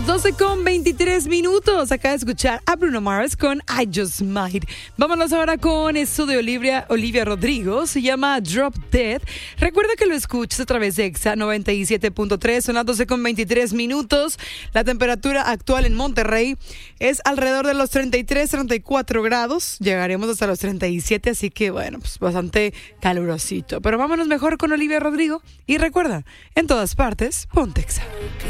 las 12:23. Acaba de escuchar a Bruno Mars con I Just Might. Vámonos ahora con esto de Olivia Rodrigo. Se llama Drop Dead. Recuerda que lo escuchas a través de Exa 97.3. Son las 12:23. La temperatura actual en Monterrey es alrededor de los 33-34 grados. Llegaremos hasta los 37, así que bueno, pues bastante calurosito. Pero vámonos mejor con Olivia Rodrigo. Y recuerda, en todas partes, ponte Exa.